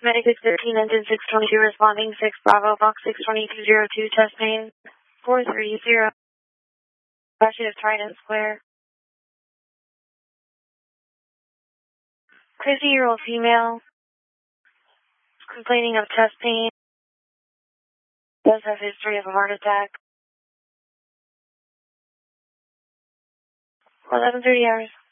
Medic 613, engine 622, responding 6 Bravo, box 62202, chest pain 430. Russia Trident Square. 50-year-old female, complaining of chest pain, does have history of a heart attack. 11:30 hours.